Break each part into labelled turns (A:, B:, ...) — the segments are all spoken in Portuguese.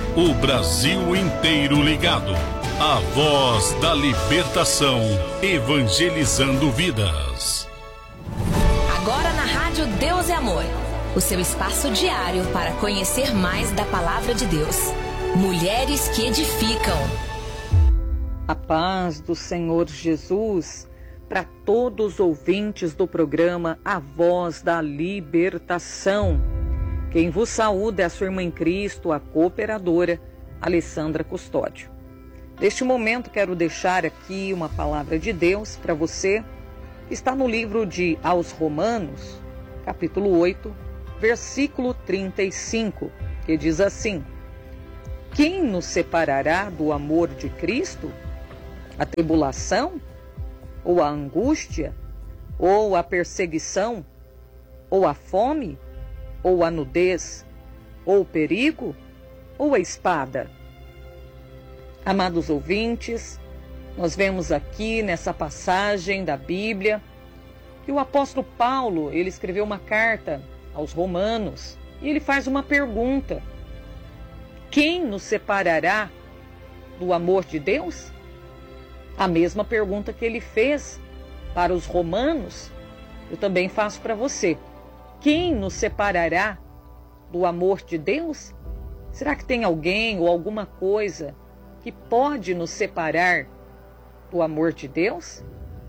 A: O Brasil inteiro ligado. A voz da libertação, evangelizando vidas.
B: Agora na Rádio Deus é Amor, o seu espaço diário para conhecer mais da Palavra de Deus. Mulheres que edificam.
C: A paz do Senhor Jesus para todos os ouvintes do programa A Voz da Libertação. Quem vos saúda é a sua irmã em Cristo, a cooperadora Alessandra Custódio. Neste momento quero deixar aqui uma palavra de Deus para você. Está no livro de Aos Romanos, capítulo 8, versículo 35, que diz assim: quem nos separará do amor de Cristo? A tribulação? Ou a angústia? Ou a perseguição? Ou a fome? Ou a nudez? Ou o perigo? Ou a espada? Amados ouvintes, nós vemos aqui nessa passagem da Bíblia que o apóstolo Paulo, ele escreveu uma carta aos Romanos e ele faz uma pergunta: quem nos separará do amor de Deus? A mesma pergunta que ele fez para os romanos, eu também faço para você. Quem nos separará do amor de Deus? Será que tem alguém ou alguma coisa que pode nos separar do amor de Deus?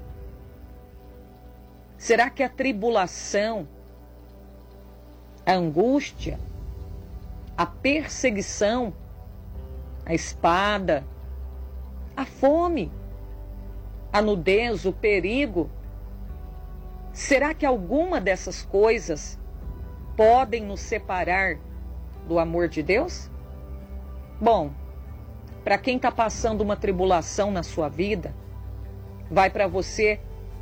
C: Será que a tribulação, a angústia, a perseguição, a espada, a fome, a nudez, o perigo, será que alguma dessas coisas podem nos separar do amor de Deus? Bom, para quem está passando uma tribulação na sua vida, vai para você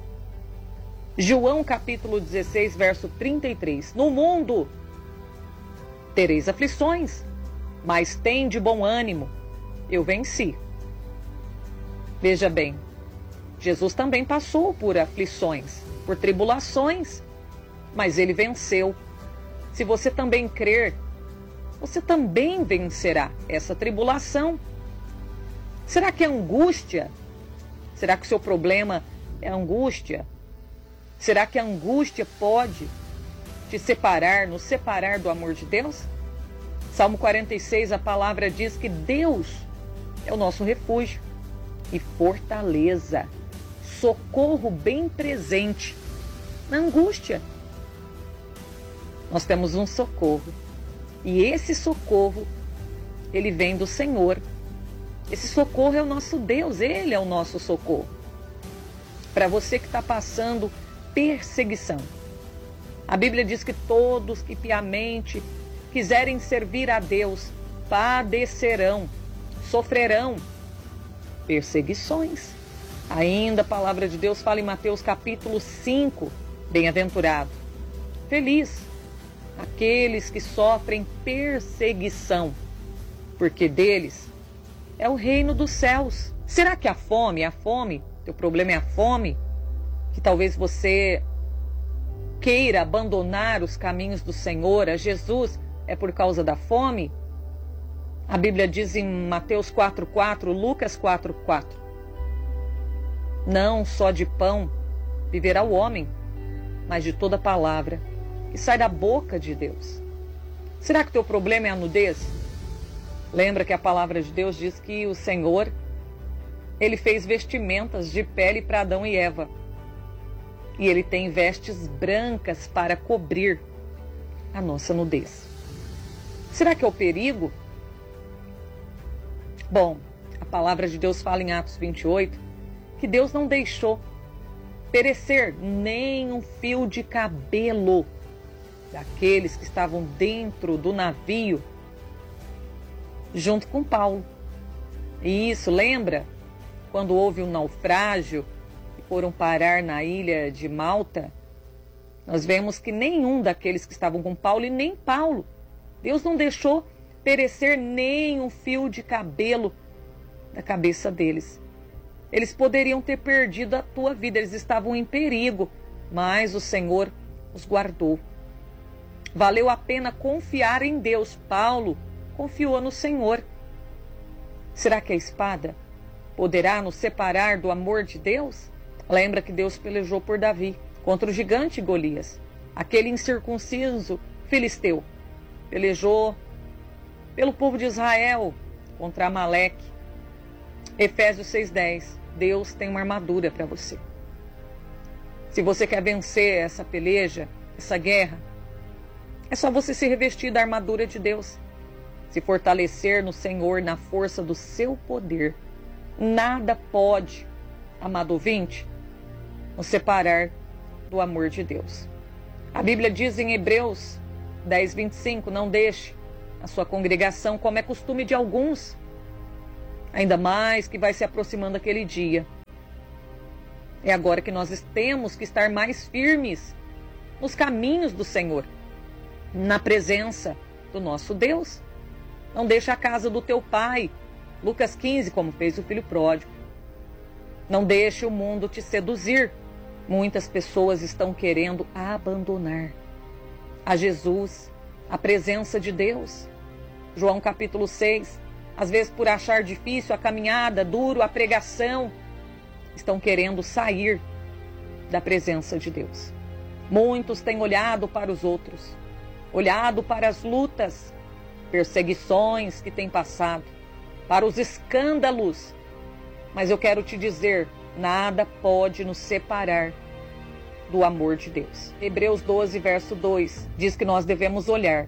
C: João capítulo 16, verso 33. No mundo tereis aflições, mas tende bom ânimo, eu venci. Veja bem, Jesus também passou por aflições, por tribulações, mas ele venceu. Se você também crer, você também vencerá essa tribulação. Será que é angústia? Será que o seu problema é angústia? Será que a angústia pode te separar, nos separar do amor de Deus? Salmo 46, a palavra diz que Deus é o nosso refúgio e fortaleza, socorro bem presente na angústia. Nós temos um socorro e esse socorro, ele vem do Senhor. Esse socorro é o nosso Deus, Ele é o nosso socorro. Para você que está passando perseguição, a Bíblia diz que todos que piamente quiserem servir a Deus padecerão, sofrerão perseguições. Ainda a palavra de Deus fala em Mateus capítulo 5, bem-aventurado, feliz aqueles que sofrem perseguição, porque deles é o reino dos céus. Será que a fome, teu problema é a fome? Que talvez você queira abandonar os caminhos do Senhor, a Jesus, é por causa da fome? A Bíblia diz em Mateus 4,4, Lucas 4,4, não só de pão viverá o homem, mas de toda palavra que sai da boca de Deus. Será que teu problema é a nudez? Lembra que a palavra de Deus diz que o Senhor, Ele fez vestimentas de pele para Adão e Eva. E Ele tem vestes brancas para cobrir a nossa nudez. Será que é o perigo? Bom, a palavra de Deus fala em Atos 28 que Deus não deixou perecer nem um fio de cabelo daqueles que estavam dentro do navio junto com Paulo. E isso, lembra? Quando houve um naufrágio e foram parar na ilha de Malta, nós vemos que nenhum daqueles que estavam com Paulo e nem Paulo, Deus não deixou perecer nem um fio de cabelo da cabeça deles. Eles poderiam ter perdido a tua vida, eles estavam em perigo, mas o Senhor os guardou. Valeu a pena confiar em Deus. Paulo confiou no Senhor. Será que a espada poderá nos separar do amor de Deus? Lembra que Deus pelejou por Davi contra o gigante Golias, aquele incircunciso filisteu. Pelejou pelo povo de Israel contra Amaleque. Efésios 6:10. Deus tem uma armadura para você. Se você quer vencer essa peleja, essa guerra, é só você se revestir da armadura de Deus. Se fortalecer no Senhor, na força do seu poder. Nada pode, amado ouvinte, nos separar do amor de Deus. A Bíblia diz em Hebreus 10:25, não deixe a sua congregação como é costume de alguns, ainda mais que vai se aproximando aquele dia. É agora que nós temos que estar mais firmes nos caminhos do Senhor, na presença do nosso Deus. Não deixe a casa do teu pai, Lucas 15, como fez o filho pródigo. Não deixe o mundo te seduzir. Muitas pessoas estão querendo abandonar a Jesus, a presença de Deus. João capítulo 6, às vezes por achar difícil a caminhada, duro a pregação, estão querendo sair da presença de Deus. Muitos têm olhado para os outros, olhado para as lutas, perseguições que têm passado, para os escândalos. Mas eu quero te dizer, nada pode nos separar do amor de Deus. Hebreus 12, verso 2, diz que nós devemos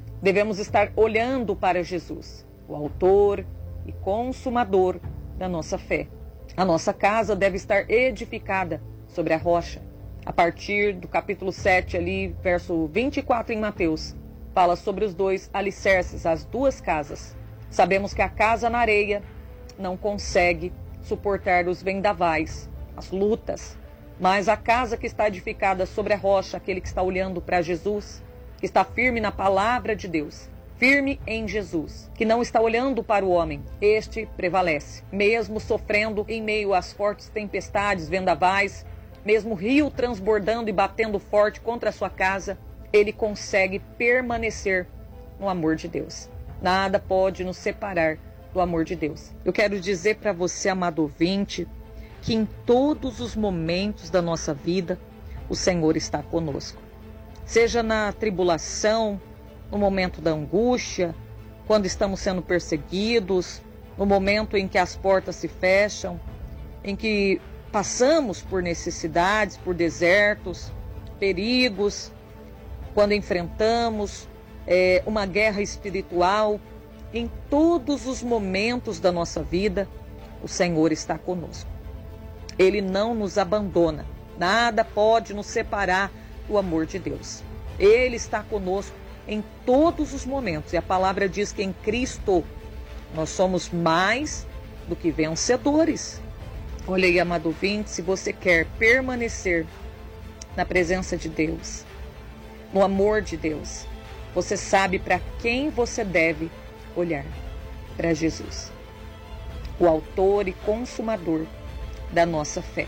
C: estar olhando para Jesus, o autor e consumador da nossa fé. A nossa casa deve estar edificada sobre a rocha. A partir do capítulo 7, ali, verso 24 em Mateus, fala sobre os dois alicerces, as duas casas. Sabemos que a casa na areia não consegue suportar os vendavais, as lutas. Mas a casa que está edificada sobre a rocha, aquele que está olhando para Jesus, que está firme na palavra de Deus, firme em Jesus, que não está olhando para o homem, este prevalece. Mesmo sofrendo em meio às fortes tempestades, vendavais, mesmo o rio transbordando e batendo forte contra a sua casa, ele consegue permanecer no amor de Deus. Nada pode nos separar do amor de Deus. Eu quero dizer para você, amado ouvinte, que em todos os momentos da nossa vida, o Senhor está conosco. Seja na tribulação, no momento da angústia, quando estamos sendo perseguidos, no momento em que as portas se fecham, em que passamos por necessidades, por desertos, perigos, quando enfrentamos uma guerra espiritual, em todos os momentos da nossa vida, o Senhor está conosco. Ele não nos abandona. Nada pode nos separar do amor de Deus. Ele está conosco em todos os momentos. E a palavra diz que em Cristo nós somos mais do que vencedores. Olha aí, amado ouvinte, se você quer permanecer na presença de Deus, no amor de Deus, você sabe para quem você deve olhar. Para Jesus, o autor e consumador da nossa fé.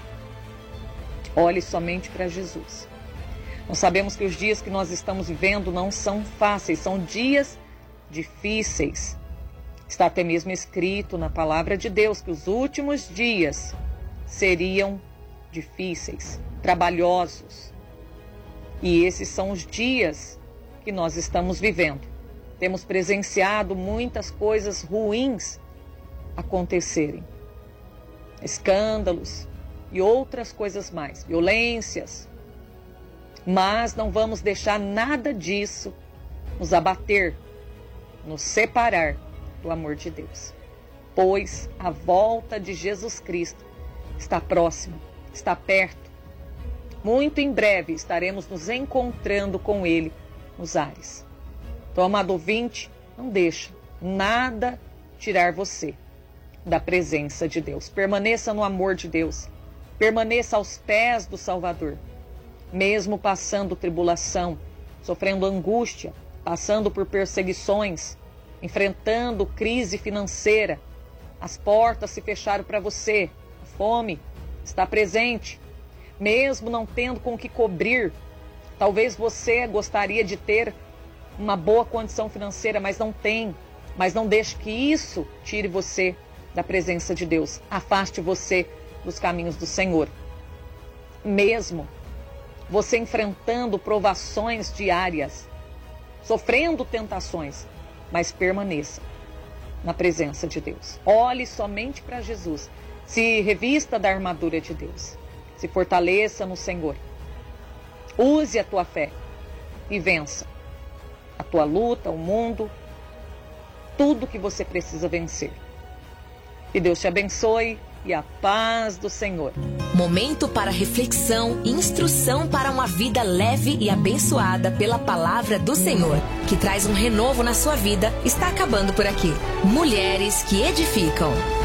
C: Olhe somente para Jesus. Nós sabemos que os dias que nós estamos vivendo não são fáceis, são dias difíceis. Está até mesmo escrito na palavra de Deus que os últimos dias seriam difíceis, trabalhosos. E esses são os dias que nós estamos vivendo. Temos presenciado muitas coisas ruins acontecerem. Escândalos e outras coisas mais, violências. Mas não vamos deixar nada disso nos abater, nos separar do amor de Deus. Pois a volta de Jesus Cristo está próxima, está perto. Muito em breve estaremos nos encontrando com Ele nos ares. Então, amado ouvinte, não deixa nada tirar você da presença de Deus. Permaneça no amor de Deus. Permaneça aos pés do Salvador. Mesmo passando tribulação, sofrendo angústia, passando por perseguições, enfrentando crise financeira, as portas se fecharam para você, a fome está presente, mesmo não tendo com o que cobrir. Talvez você gostaria de ter uma boa condição financeira, mas não tem. Mas não deixe que isso tire você da presença de Deus. Afaste você dos caminhos do Senhor. Mesmo você enfrentando provações diárias, sofrendo tentações, mas permaneça na presença de Deus. Olhe somente para Jesus. Se revista da armadura de Deus. Se fortaleça no Senhor. Use a tua fé e vença a tua luta, o mundo, tudo que você precisa vencer. Que Deus te abençoe e a paz do Senhor.
B: Momento para reflexão e instrução para uma vida leve e abençoada pela palavra do Senhor, que traz um renovo na sua vida, está acabando por aqui. Mulheres que edificam.